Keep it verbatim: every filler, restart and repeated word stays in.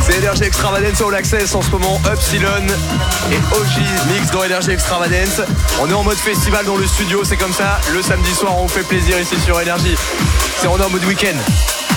C'est Energy Extravagance All Access en ce moment, Upsilon et O G mix dans Energy Extravagance. On est en mode festival dans le studio, c'est comme ça, le samedi soir on vous fait plaisir ici sur Energy. C'est on est en mode week-end.